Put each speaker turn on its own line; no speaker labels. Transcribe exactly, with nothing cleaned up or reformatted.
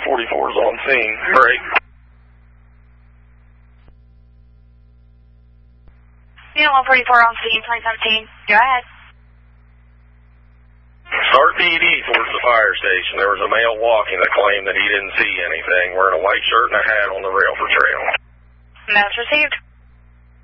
forty-four is on scene. Break.
Unit one forty-four on scene, twenty seventeen. Go ahead.
Start P D towards the fire station. There was a male walking that claimed that he didn't see anything, wearing a white shirt and a hat on the rail for trail.
Notes received.